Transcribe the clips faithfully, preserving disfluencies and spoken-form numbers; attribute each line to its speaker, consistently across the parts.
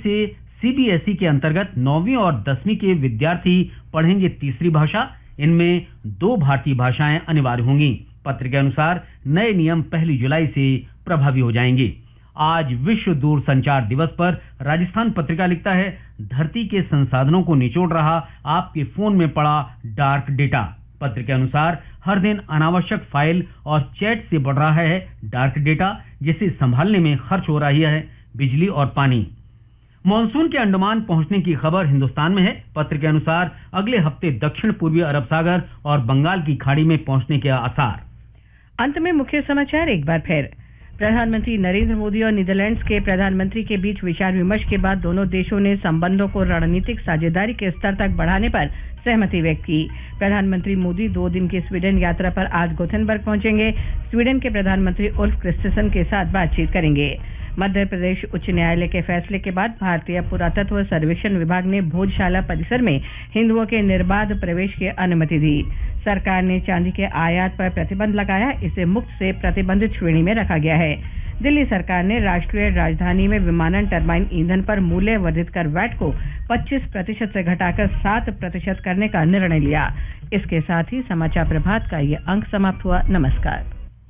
Speaker 1: से सीबीएसई के अंतर्गत नौवीं और दसवीं के विद्यार्थी पढ़ेंगे तीसरी भाषा। इनमें दो भारतीय भाषाएं अनिवार्य होंगी। पत्र के अनुसार नए नियम पहली जुलाई से प्रभावी हो जाएंगे। आज विश्व दूरसंचार दिवस पर राजस्थान पत्रिका लिखता है, धरती के संसाधनों को निचोड़ रहा आपके फोन में पड़ा डार्क डेटा। पत्र के अनुसार हर दिन अनावश्यक फाइल और चैट से बढ़ रहा है डार्क डेटा, जिसे संभालने में खर्च हो रही है बिजली और पानी। मॉनसून के अंडमान पहुंचने की खबर हिंदुस्तान में है। पत्र के अनुसार अगले हफ्ते दक्षिण पूर्वी अरब सागर और बंगाल की खाड़ी में पहुंचने के आसार।
Speaker 2: अंत में मुख्य समाचार एक बार फिर। प्रधानमंत्री नरेंद्र मोदी और नीदरलैंड्स के प्रधानमंत्री के बीच विचार विमर्श के बाद दोनों देशों ने संबंधों को रणनीतिक साझेदारी के स्तर तक बढ़ाने पर सहमति व्यक्त की। प्रधानमंत्री मोदी दो दिन की स्वीडन यात्रा पर आज गोथेनबर्ग पहुंचेंगे। स्वीडन के प्रधानमंत्री उल्फ क्रिस्टेसन के साथ बातचीत करेंगे। मध्य प्रदेश उच्च न्यायालय के फैसले के बाद भारतीय पुरातत्व सर्वेक्षण विभाग ने भोजशाला परिसर में हिंदुओं के निर्बाध प्रवेश की अनुमति दी। सरकार ने चांदी के आयात पर प्रतिबंध लगाया, इसे मुक्त से प्रतिबंधित श्रेणी में रखा गया है। दिल्ली सरकार ने राष्ट्रीय राजधानी में विमानन टरबाइन ईंधन पर मूल्य वर्धित कर वैट को पच्चीस प्रतिशत से घटाकर सात प्रतिशत करने का निर्णय लिया। इसके साथ ही समाचार प्रभात का ये अंक समाप्त हुआ। नमस्कार।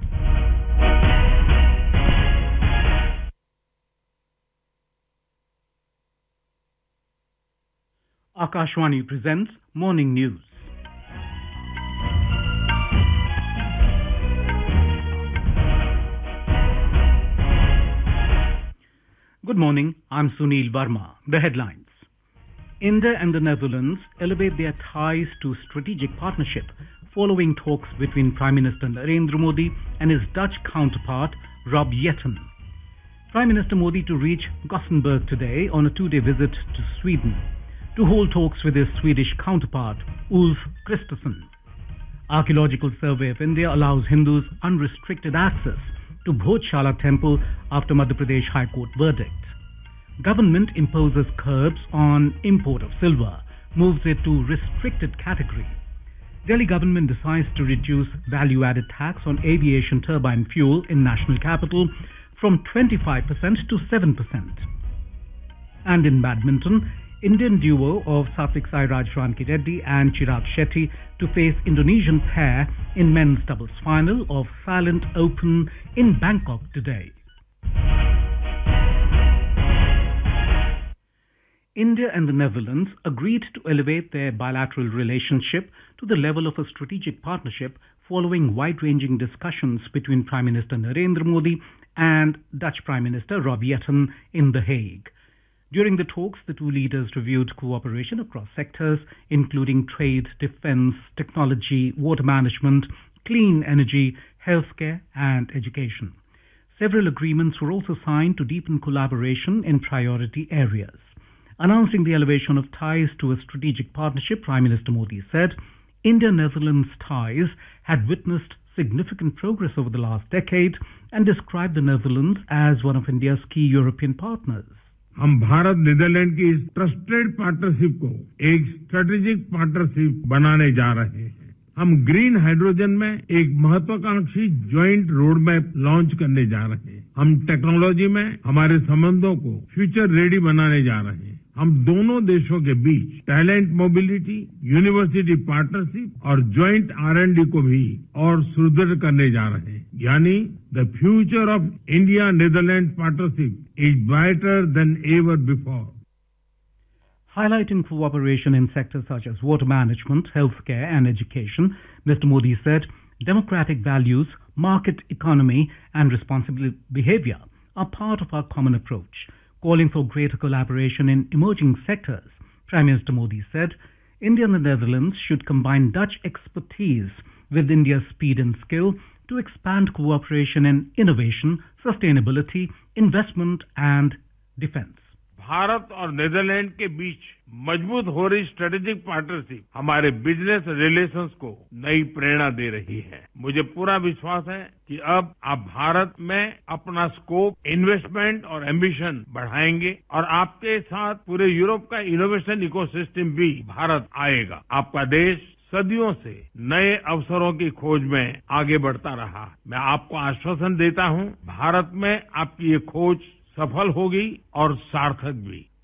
Speaker 3: Akashwani presents Morning News. Good morning, I'm Sunil Verma. The headlines. India and the Netherlands elevate their ties to strategic partnership following talks between Prime Minister Narendra Modi and his Dutch counterpart Rob Jetten. Prime Minister Modi to reach Gothenburg today on a two-day visit to Sweden to hold talks with his Swedish counterpart, Ulf Kristersson. Archaeological Survey of India allows Hindus unrestricted access to Bhojshala temple after Madhya Pradesh High Court verdict. Government imposes curbs on import of silver, moves it to restricted category. Delhi government decides to reduce value-added tax on aviation turbine fuel in national capital from twenty-five percent to seven percent. And in badminton, Indian duo of Satvik Sairaj Rankireddy and Chirag Shetty to face Indonesian pair in men's doubles final of Silent Open in Bangkok today. India and the Netherlands agreed to elevate their bilateral relationship to the level of a strategic partnership following wide-ranging discussions between Prime Minister Narendra Modi and Dutch Prime Minister Rob Jetten in The Hague. During the talks, the two leaders reviewed cooperation across sectors, including trade, defense, technology, water management, clean energy, healthcare, and education. Several agreements were also signed to deepen collaboration in priority areas. Announcing the elevation of ties to a strategic partnership, Prime Minister Modi said, India-Netherlands ties had witnessed significant progress over the last decade and described the Netherlands as one of India's key European partners.
Speaker 4: हम Bharat Netherlands की इस trusted partnership को एक strategic partnership बनाने जा रहे हैं। हम ग्रीन हाइड्रोजन में एक महत्वाकांक्षी ज्वाइंट रोड मैप लॉन्च करने जा रहे हैं। हम टेक्नोलॉजी में हमारे संबंधों को फ्यूचर रेडी बनाने जा रहे हैं। हम दोनों देशों के बीच टैलेंट मोबिलिटी, यूनिवर्सिटी पार्टनरशिप और ज्वाइंट आर एंड डी को भी और सुदृढ़ करने जा रहे हैं। यानी the future of India Netherlands partnership is brighter than ever before.
Speaker 3: Highlighting cooperation in sectors such as water management, healthcare and education, Mister Modi said, democratic values, market economy and responsible behavior are part of our common approach. Calling for greater collaboration in emerging sectors, Prime Minister Modi said, India and the Netherlands should combine Dutch expertise with India's speed and skill to expand cooperation in innovation, sustainability, investment and defense.
Speaker 4: Bharat और Netherlands के बीच मजबूत हो रही strategic partnership हमारे business relations को नई प्रेरणा दे रही है। मुझे पूरा विश्वास है कि अब आप भारत में अपना स्कोप, इन्वेस्टमेंट और एम्बिशन बढ़ाएंगे और आपके साथ पूरे यूरोप का इनोवेशन इकोसिस्टम भी भारत आएगा। आपका देश सदियों से नए अवसरों की खोज में आगे बढ़ता रहा। मैं आपको आश्वासन देता हूं, भारत में आपकी ये खोज सफल होगी और सार्थक भी।